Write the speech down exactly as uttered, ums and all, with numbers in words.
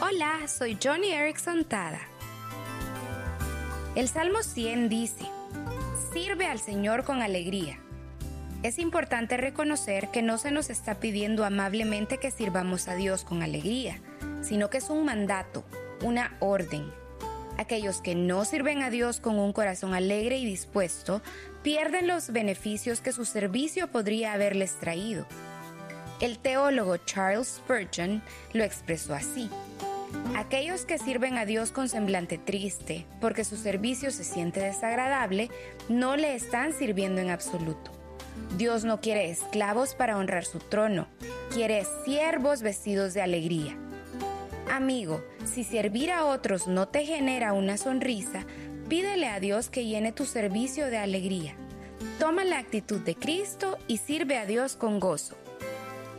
Hola, soy Johnny Erickson Tada. El Salmo cien dice: sirve al Señor con alegría. Es importante reconocer que no se nos está pidiendo amablemente que sirvamos a Dios con alegría, sino que es un mandato, una orden. Aquellos que no sirven a Dios con un corazón alegre y dispuesto pierden los beneficios que su servicio podría haberles traído. El teólogo Charles Spurgeon lo expresó así: aquellos que sirven a Dios con semblante triste, porque su servicio se siente desagradable, no le están sirviendo en absoluto. Dios no quiere esclavos para honrar su trono, quiere siervos vestidos de alegría. Amigo, si servir a otros no te genera una sonrisa, pídele a Dios que llene tu servicio de alegría. Toma la actitud de Cristo y sirve a Dios con gozo.